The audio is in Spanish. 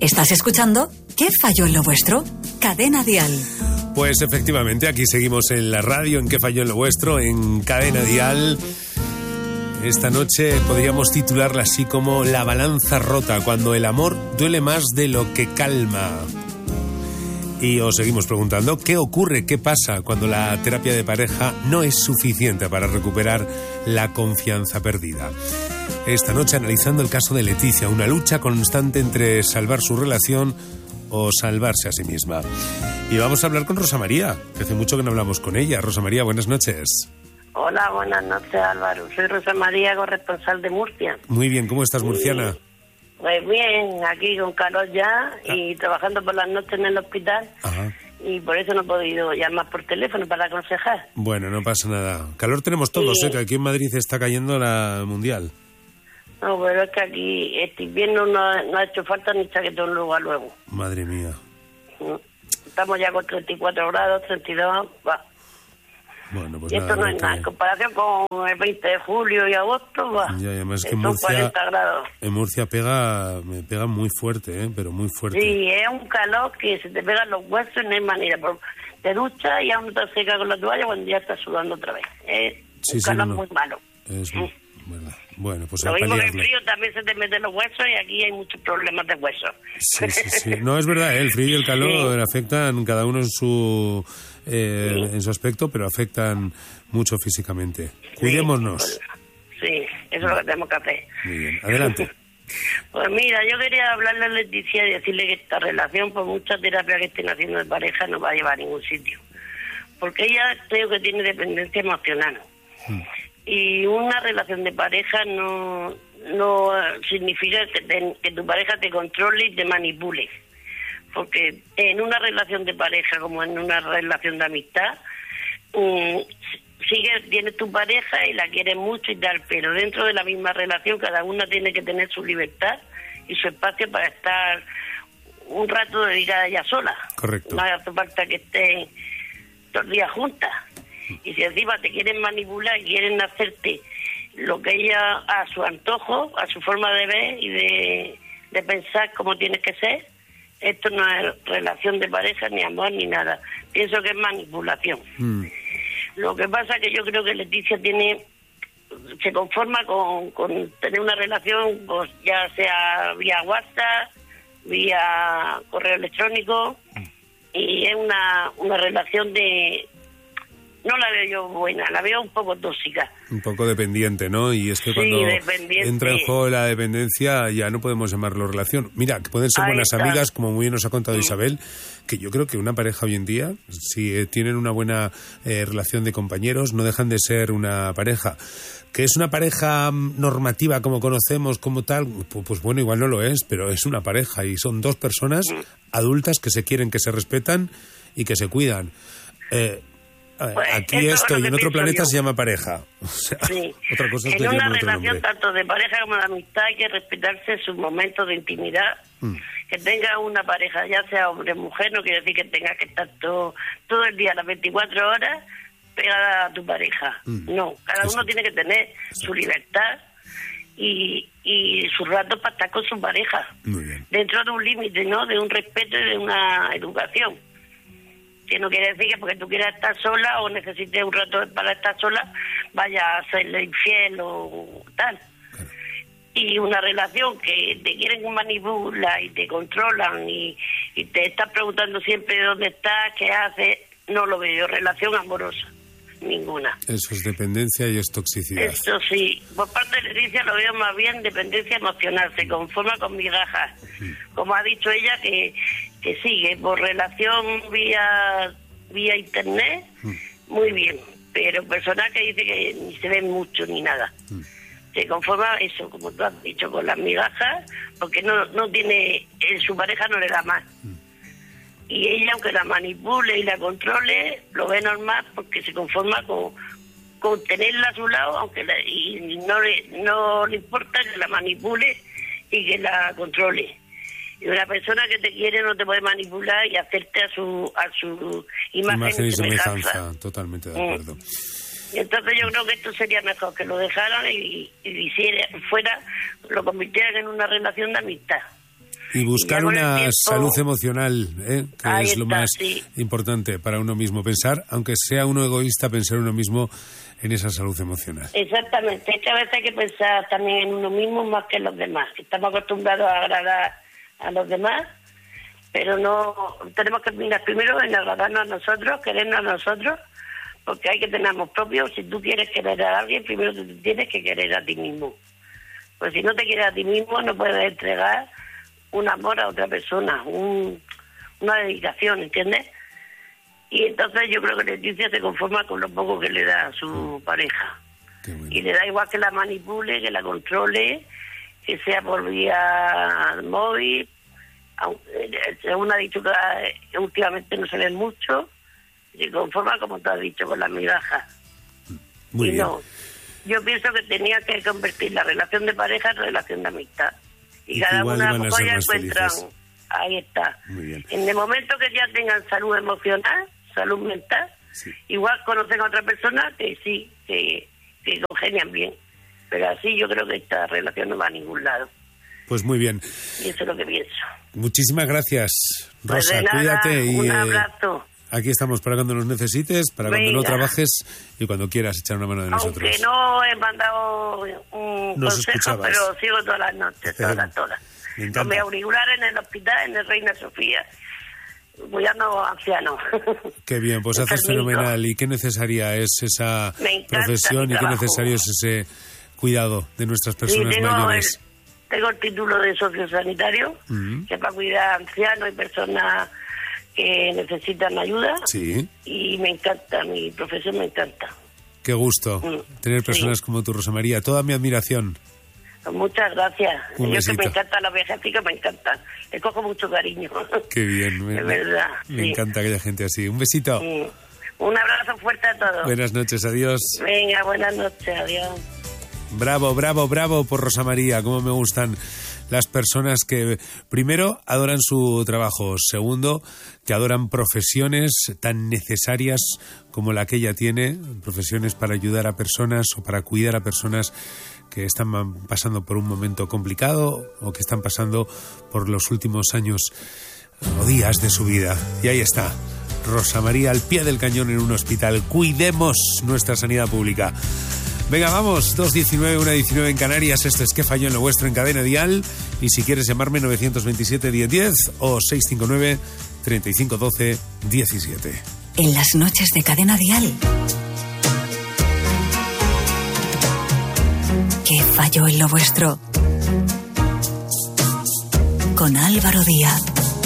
¿Estás escuchando? ¿Qué falló en lo vuestro? Cadena Dial. Pues efectivamente, aquí seguimos en la radio, en ¿Qué falló en lo vuestro? En Cadena Dial. Esta noche podríamos titularla así como La balanza rota, cuando el amor duele más de lo que calma. Y os seguimos preguntando, ¿qué ocurre, qué pasa cuando la terapia de pareja no es suficiente para recuperar la confianza perdida? Esta noche analizando el caso de Leticia, una lucha constante entre salvar su relación o salvarse a sí misma. Y vamos a hablar con Rosa María, que hace mucho que no hablamos con ella. Rosa María, buenas noches. Hola, buenas noches, Álvaro. Soy Rosa María, corresponsal de Murcia. Muy bien, ¿cómo estás, murciana? Pues bien, aquí con calor ya y trabajando por las noches en el hospital. Ajá. Y por eso no he podido llamar por teléfono para aconsejar. Bueno, no pasa nada. Calor tenemos todos, Sí. que aquí en Madrid está cayendo la mundial. No, pero es que aquí este invierno no ha hecho falta ni chaquetón luego. Madre mía. Estamos ya con 34 grados, 32, va. Bueno, pues Y esto no es nada. En comparación con el 20 de julio y agosto, va. Ya, y además que en son Murcia, 40 grados. en Murcia me pega muy fuerte, pero muy fuerte. Sí, es un calor que se te pegan los huesos y no hay manera. Te duchas y aún no te seca con la toalla cuando ya estás sudando otra vez. Es un calor muy malo. Es verdad. Bueno, pues lo a mismo que el paliarlo. frío también se te meten los huesos y aquí hay muchos problemas de huesos. Sí. No, es verdad, el frío y el calor afectan cada uno en su aspecto, pero afectan mucho físicamente. Cuidémonos. Sí, eso es lo que tenemos que hacer. Muy bien, adelante. Pues mira, yo quería hablarle a Leticia y decirle que esta relación, por mucha terapia que estén haciendo de pareja, no va a llevar a ningún sitio. Porque ella creo que tiene dependencia emocional. Y una relación de pareja no significa que tu pareja te controle y te manipule. Porque en una relación de pareja como en una relación de amistad, tienes tu pareja y la quieres mucho y tal, pero dentro de la misma relación cada una tiene que tener su libertad y su espacio para estar un rato dedicada a ella sola. Correcto. No hace falta que estén todos los días juntas. Y si encima te quieren manipular y quieren hacerte lo que ella a su antojo, a su forma de ver y de pensar cómo tienes que ser, esto no es relación de pareja, ni amor, ni nada. Pienso que es manipulación. Lo que pasa es que yo creo que Leticia se conforma con tener una relación, pues ya sea vía WhatsApp, vía correo electrónico, y es una relación no la veo yo buena, la veo un poco tóxica. Un poco dependiente, ¿no? Y es que cuando entra en juego la dependencia ya no podemos llamarlo relación. Mira, que pueden ser buenas amigas, como muy bien nos ha contado Isabel, que yo creo que una pareja hoy en día, si tienen una buena relación de compañeros, no dejan de ser una pareja. Que es una pareja normativa como conocemos, como tal, pues bueno, igual no lo es, pero es una pareja y son dos personas adultas que se quieren, que se respetan y que se cuidan. Pues aquí esto y en otro planeta se llama pareja. O sea, otra cosa es que en una otro relación nombre. tanto de pareja como de amistad hay que respetarse sus momentos de intimidad. Que tenga una pareja, ya sea hombre o mujer, no quiere decir que tengas que estar todo el día, las 24 horas, pegada a tu pareja. No, cada uno tiene que tener su libertad y sus ratos para estar con su pareja. Muy bien. Dentro de un límite, ¿no? De un respeto y de una educación. Que no quiere decir que porque tú quieras estar sola o necesites un rato para estar sola, vaya a serle infiel o tal. Claro. Y una relación que te quieren manipular y te controlan y te están preguntando siempre dónde estás, qué haces, no lo veo. Relación amorosa, ninguna. Eso es dependencia y es toxicidad. Eso sí, por parte de Leticia lo veo más bien dependencia emocional, se conforma con migajas. Como ha dicho ella, que sigue por relación vía internet, muy bien, pero personal que dice que ni se ve mucho ni nada. Se conforma eso, como tú has dicho, con las migajas, porque no tiene, su pareja no le da más. Y ella, aunque la manipule y la controle, lo ve normal porque se conforma con tenerla a su lado, aunque y no le importa que la manipule y que la controle. Y una persona que te quiere no te puede manipular y hacerte a su imagen y semejanza. Totalmente de acuerdo. Y entonces yo creo que esto sería mejor que lo dejaran y lo convirtieran en una relación de amistad. Y buscar una salud emocional, que es lo más importante para uno mismo. Pensar, aunque sea uno egoísta, pensar uno mismo en esa salud emocional. Exactamente. Es que a veces hay que pensar también en uno mismo más que en los demás. Estamos acostumbrados a agradar a los demás, pero no tenemos que mirar primero en agradarnos a nosotros, querernos a nosotros, porque hay que tener amor propio. Si tú quieres querer a alguien, primero tú tienes que querer a ti mismo. Pues si no te quieres a ti mismo, no puedes entregar un amor a otra persona, una dedicación, ¿entiendes? Y entonces yo creo que Leticia se conforma con lo poco que le da a su pareja. Bueno. Y le da igual que la manipule, que la controle, que sea por vía móvil. Según ha dicho que últimamente no se ven mucho, se conforma, como tú has dicho, con las migajas. Muy bien. No, yo pienso que tenía que convertir la relación de pareja en relación de amistad. Y cada una a lo mejor ya encuentran, ahí está. Muy bien. En el momento que ya tengan salud emocional, salud mental, igual conocen a otra persona que sí, que congenian bien. Pero así yo creo que esta relación no va a ningún lado. Pues muy bien. Y eso es lo que pienso. Muchísimas gracias, Rosa. Pues de nada, cuídate y un abrazo. aquí estamos para cuando nos necesites, para cuando no trabajes y cuando quieras echar una mano de nosotros. Aunque no he mandado un consejo, pero sigo todas las noches, todas. Me encanta. Con mi auricular en el hospital, en el Reina Sofía, cuidando ancianos. Qué bien, pues haces fenomenal. Y qué necesaria es esa profesión y qué necesario es ese cuidado de nuestras personas mayores. Tengo el título de sociosanitario, que es para cuidar a ancianos y personas que necesitan ayuda. Sí. Y me encanta, mi profesión me encanta. Qué gusto tener personas como tú, Rosa María. Toda mi admiración. Pues muchas gracias. Un Yo besito. que me encantan las viejecitas, me encantan. Le cojo mucho cariño. Qué bien. De verdad. Me encanta aquella gente así. Un besito. Un abrazo fuerte a todos. Buenas noches, adiós. Venga, buenas noches, adiós. Bravo, bravo, bravo por Rosa María. Cómo me gustan las personas que, primero, adoran su trabajo. Segundo, que adoran profesiones tan necesarias como la que ella tiene. Profesiones para ayudar a personas o para cuidar a personas que están pasando por un momento complicado o que están pasando por los últimos años o días de su vida. Y ahí está, Rosa María al pie del cañón en un hospital. Cuidemos nuestra sanidad pública. Venga, vamos, 2:19, 1:19 en Canarias. Esto es ¿Qué falló en lo vuestro? En Cadena Dial. Y si quieres llamarme, 927-1010 o 659-3512-17. En las noches de Cadena Dial. ¿Qué falló en lo vuestro? Con Álvaro Díaz.